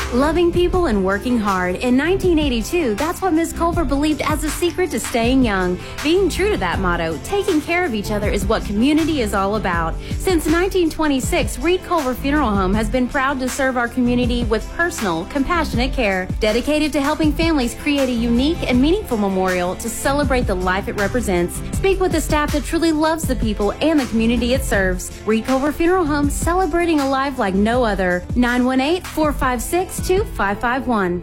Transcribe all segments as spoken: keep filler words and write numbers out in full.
Loving people and working hard. In nineteen eighty-two, that's what Miz Culver believed as the secret to staying young. Being true to that motto, taking care of each other is what community is all about. Since nineteen twenty-six, Reed Culver Funeral Home has been proud to serve our community with personal, compassionate care, dedicated to helping families create a unique and meaningful memorial to celebrate the life it represents. Speak with the staff that truly loves the people and the community it serves. Reed Culver Funeral Home, celebrating a life like no other. nine one eight, four five six, two five five one.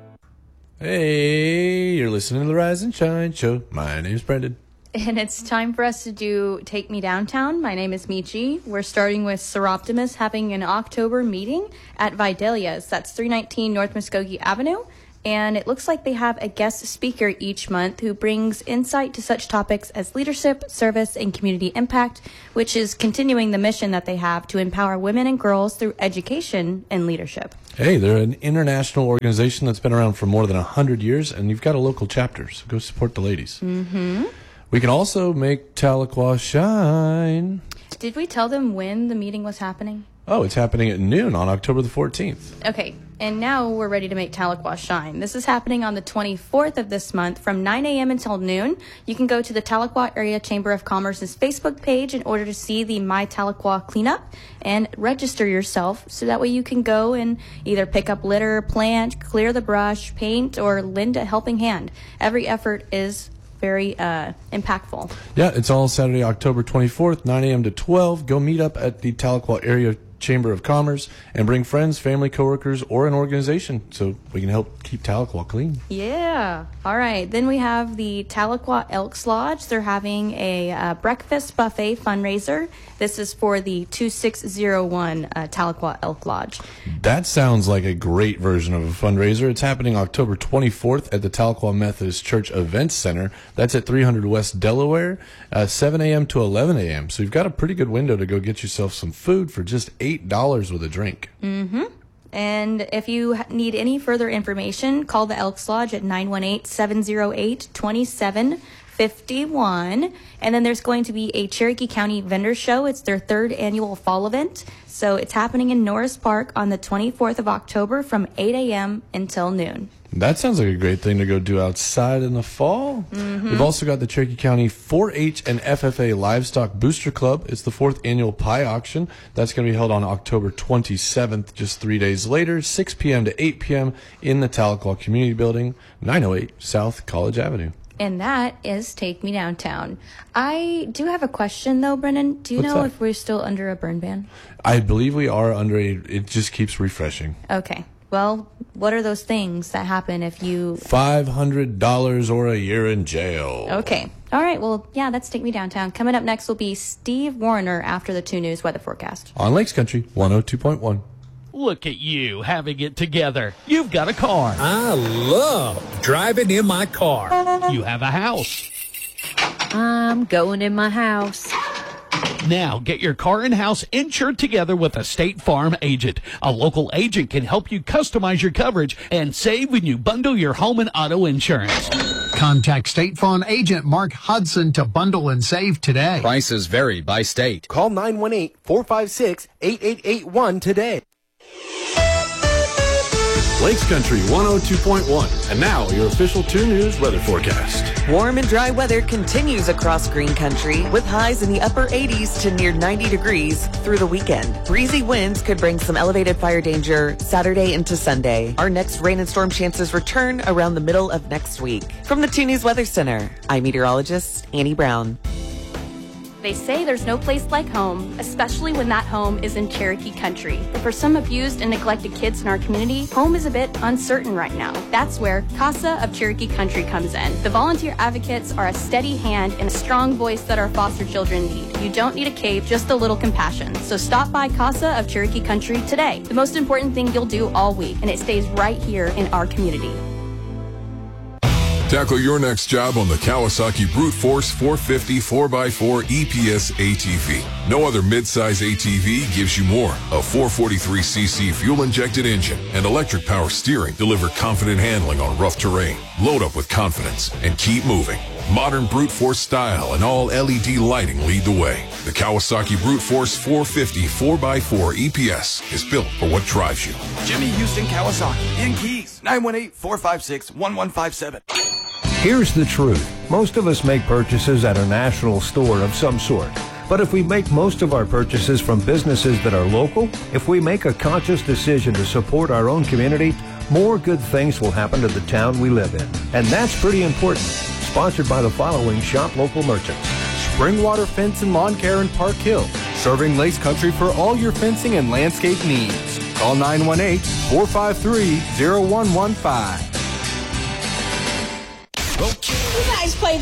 Hey, you're listening to the Rise and Shine Show. My name's Brendan. And it's time for us to do Take Me Downtown. My name is Michi. We're starting with Seroptimus having an October meeting at Vidalia's. That's three nineteen North Muskogee Avenue. And it looks like they have a guest speaker each month who brings insight to such topics as leadership, service, and community impact, which is continuing the mission that they have to empower women and girls through education and leadership. Hey, they're an international organization that's been around for more than one hundred years, and you've got a local chapter, so go support the ladies. Mm-hmm. We can also make Tahlequah shine. Did we tell them when the meeting was happening? Oh, it's happening at noon on October the fourteenth. Okay, and now we're ready to make Tahlequah shine. This is happening on the twenty-fourth of this month from nine a.m. until noon. You can go to the Tahlequah Area Chamber of Commerce's Facebook page in order to see the My Tahlequah cleanup and register yourself so that way you can go and either pick up litter, plant, clear the brush, paint, or lend a helping hand. Every effort is very uh, impactful. Yeah, it's all Saturday, October twenty-fourth, nine a.m. to twelve. Go meet up at the Tahlequah Area Chamber of Commerce and bring friends, family, coworkers, or an organization so we can help keep Tahlequah clean. Yeah. All right. Then we have the Tahlequah Elks Lodge. They're having a uh, breakfast buffet fundraiser. This is for the two six zero one uh, Tahlequah Elk Lodge. That sounds like a great version of a fundraiser. It's happening October twenty-fourth at the Tahlequah Methodist Church Events Center. That's at three hundred West Delaware, uh, seven a.m. to eleven a.m. So you've got a pretty good window to go get yourself some food for just eight dollars with a drink. Mm-hmm. And if you need any further information, call the Elks Lodge at nine one eight, seven zero eight, two seven five one. And then there's going to be a Cherokee County vendor show. It's their third annual fall event. So it's happening in Norris Park on the twenty-fourth of October from eight a.m. until noon. That sounds like a great thing to go do outside in the fall. Mm-hmm. We've also got the Cherokee County four H and F F A Livestock Booster Club. It's the fourth annual pie auction. That's going to be held on October twenty-seventh, just three days later, six p.m. to eight p.m. in the Tahlequah Community Building, nine oh eight South College Avenue. And that is Take Me Downtown. I do have a question, though, Brennan. Do you What's know that? if we're still under a burn ban? I believe we are under a, it just keeps refreshing. Okay. Well, what are those things that happen if you... five hundred dollars or a year in jail. Okay. All right. Well, yeah, that's Take Me Downtown. Coming up next will be Steve Warner after the two News weather forecast. On Lakes Country, one oh two point one. Look at you having it together. You've got a car. I love driving in my car. You have a house. I'm going in my house. Now get your car and house insured together with a State Farm agent. A local agent can help you customize your coverage and save when you bundle your home and auto insurance. Contact State Farm agent Mark Hudson to bundle and save today. Prices vary by state. Call nine one eight, four five six, eight eight eight one today. Lakes Country one oh two point one. And now your official two News weather forecast. Warm and dry weather continues across Green Country with highs in the upper eighties to near ninety degrees through the weekend. Breezy winds could bring some elevated fire danger Saturday into Sunday. Our next rain and storm chances return around the middle of next week. From the two News Weather Center, I'm meteorologist Annie Brown. They say there's no place like home, especially when that home is in Cherokee Country. But for some abused and neglected kids in our community, home is a bit uncertain right now. That's where CASA of Cherokee Country comes in. The volunteer advocates are a steady hand and a strong voice that our foster children need. You don't need a cape, just a little compassion. So stop by CASA of Cherokee Country today. The most important thing you'll do all week, and it stays right here in our community. Tackle your next job on the Kawasaki Brute Force four fifty four by four E P S A T V. No other midsize A T V gives you more. A four forty-three c c fuel-injected engine and electric power steering deliver confident handling on rough terrain. Load up with confidence and keep moving. Modern brute force style and all L E D lighting lead the way. The Kawasaki Brute Force four fifty four by four E P S is built for what drives you. Jimmy Houston Kawasaki in Keys, nine one eight, four five six, one one five seven. Here's the truth. Most of us make purchases at a national store of some sort. But if we make most of our purchases from businesses that are local, if we make a conscious decision to support our own community, more good things will happen to the town we live in. And that's pretty important. Sponsored by the following shop local merchants. Springwater Fence and Lawn Care in Park Hill, serving Lace Country for all your fencing and landscape needs. Call nine one eight, four five three, zero one one five. You guys play